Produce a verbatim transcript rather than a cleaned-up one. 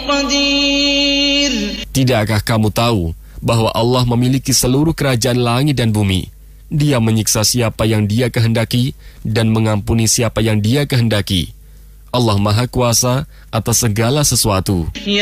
Tidakkah kamu tahu bahwa Allah memiliki seluruh kerajaan langit dan bumi? Dia menyiksa siapa yang Dia kehendaki dan mengampuni siapa yang Dia kehendaki. Allah Maha Kuasa atas segala sesuatu.